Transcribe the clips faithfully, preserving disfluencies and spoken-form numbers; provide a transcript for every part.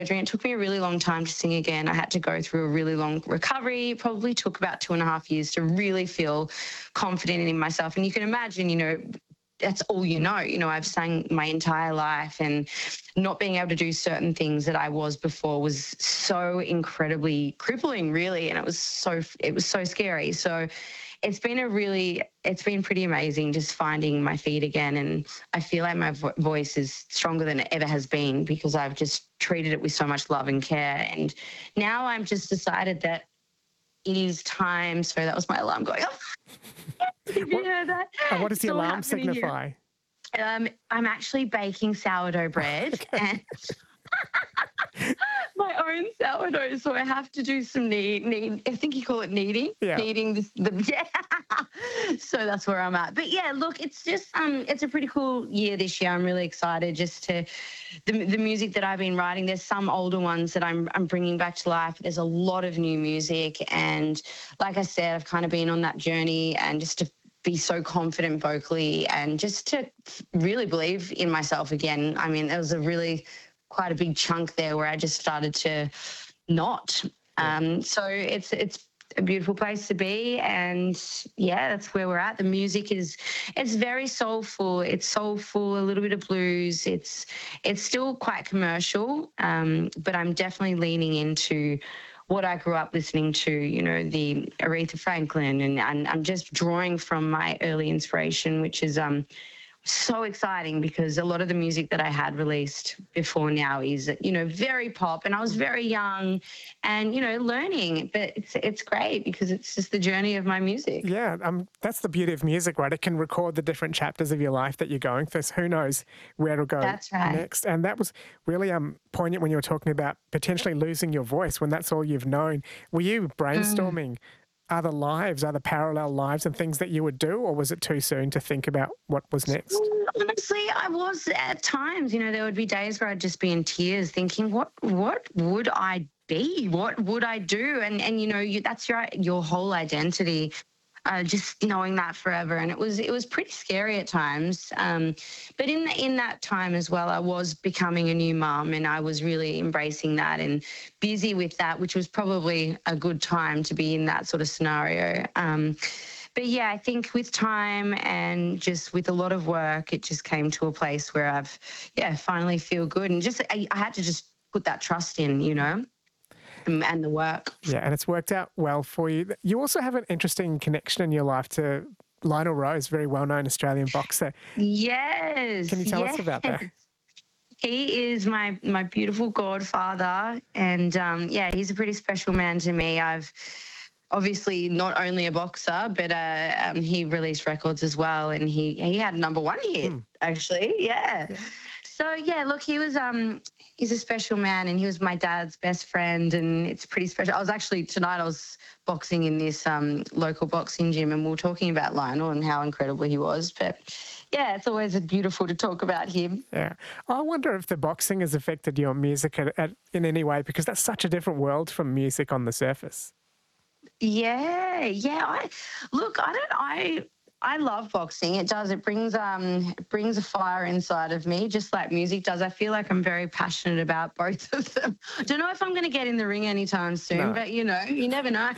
It took me a really long time to sing again. I had to go through a really long recovery. It probably took about two and a half years to really feel confident in myself. And you can imagine, you know, that's all you know. You know, I've sang my entire life, and not being able to do certain things that I was before was so incredibly crippling, really. And it was so, it was so scary. So it's been a really, it's been pretty amazing just finding my feet again. And I feel like my vo- voice is stronger than it ever has been because I've just treated it with so much love and care. And now I'm just decided that it is time. So that was my alarm going off. Did you hear that? And what does the It's all alarm happening signify? here. Um, I'm actually baking sourdough bread. Okay. And my own sourdough, so I have to do some knead, knead I think you call it kneading, Yeah. kneading the, the yeah. So that's where I'm at. But yeah, look, it's just um, it's a pretty cool year this year. I'm really excited just to the the music that I've been writing. There's some older ones that I'm I'm bringing back to life. There's a lot of new music, and like I said, I've kind of been on that journey, and just to be so confident vocally and just to really believe in myself again. I mean, there was a really quite a big chunk there where I just started to not. Um, so it's it's a beautiful place to be, and yeah, that's where we're at. The music is it's very soulful. It's soulful, a little bit of blues. It's it's still quite commercial, um, but I'm definitely leaning into what I grew up listening to, you know, the Aretha Franklin, and, and I'm just drawing from my early inspiration, which is um, so exciting because a lot of the music that I had released before now is, you know, very pop, and I was very young and, you know, learning, but it's it's great because it's just the journey of my music. Yeah, um, that's the beauty of music, right? It can record the different chapters of your life that you're going through. So who knows where it'll go That's right. next. And that was really um, poignant when you were talking about potentially losing your voice when that's all you've known. Were you brainstorming mm. other lives, other parallel lives and things that you would do, or was it too soon to think about what was next? Honestly, I was at times, you know, there would be days where I'd just be in tears thinking, what what would I be? What would I do? And, and you know, you, that's your your whole identity, uh, just knowing that forever. And it was it was pretty scary at times. Um, but in, the, in that time as well, I was becoming a new mum, and I was really embracing that and busy with that, which was probably a good time to be in that sort of scenario. Um, But yeah, I think with time and just with a lot of work, it just came to a place where I've, yeah, finally feel good. And just, I, I had to just put that trust in, you know, and, and the work. Yeah, and it's worked out well for you. You also have an interesting connection in your life to Lionel Rose, very well-known Australian boxer. Yes. Can you tell yes. us about that? He is my, my beautiful godfather. And um, yeah, he's a pretty special man to me. I've, obviously not only a boxer, but uh, um, he released records as well, and he he had number one hit mm. actually. Yeah. yeah. So yeah, look, he was um he's a special man, and he was my dad's best friend, and it's pretty special. I was actually tonight I was boxing in this um local boxing gym, and we were talking about Lionel and how incredible he was. But yeah, it's always beautiful to talk about him. Yeah, I wonder if the boxing has affected your music at, at, in any way, because that's such a different world from music on the surface. Yeah, yeah. I look, I don't I I love boxing. It does. It brings um it brings a fire inside of me, just like music does. I feel like I'm very passionate about both of them. I don't know if I'm going to get in the ring anytime soon, no. but you know, you never know.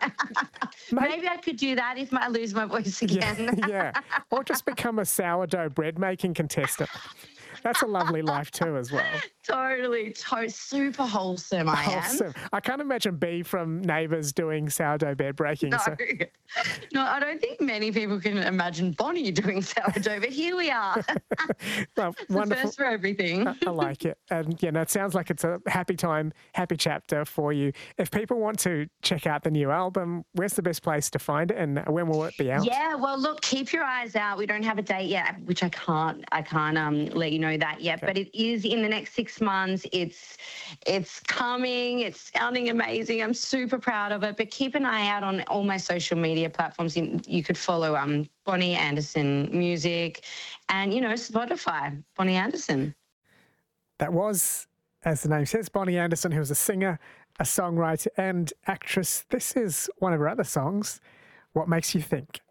Maybe I could do that if I lose my voice again. Yeah, yeah. Or just become a sourdough bread making contestant. That's a lovely life too as well. Totally, to- super wholesome I wholesome. am. I can't imagine B from Neighbours doing sourdough bread breaking. No. So. no, I don't think many people can imagine Bonnie doing sourdough, but here we are. Well, it's wonderful. the first for everything. I, I like it. And, you know, it sounds like it's a happy time, happy chapter for you. If people want to check out the new album, where's the best place to find it, and when will it be out? Yeah, well, look, keep your eyes out. We don't have a date yet, which I can't, I can't um, let you know that yet, okay. But it is in the next six months. It's it's coming. It's sounding amazing. I'm super proud of it. But keep an eye out on all my social media platforms. You could follow um, Bonnie Anderson Music and, you know, Spotify, Bonnie Anderson. That was, as the name says, Bonnie Anderson, who was a singer, a songwriter and actress. This is one of her other songs, What Makes You Think.